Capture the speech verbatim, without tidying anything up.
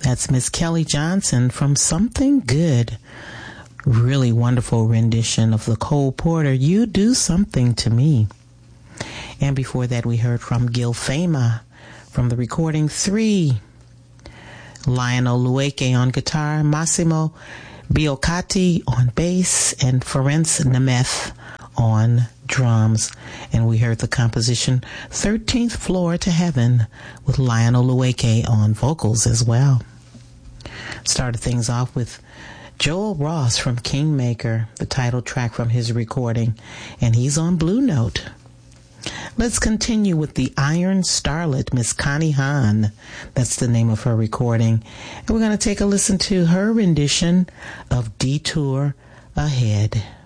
That's Miss Kelly Johnson from Something Good. Really wonderful rendition of the Cole Porter, You Do Something to Me. And before that, we heard from Gil Fama from the recording Three. Lionel Lueke on guitar, Massimo Biocati on bass, and Ferenc Nemeth on drums. And we heard the composition thirteenth Floor to Heaven with Lionel Lueke on vocals as well. Started things off with Joel Ross from Kingmaker, the title track from his recording, and he's on Blue Note. Let's continue with the Iron Starlet, Miss Connie Hahn. That's the name of her recording. And we're going to take a listen to her rendition of Detour Ahead.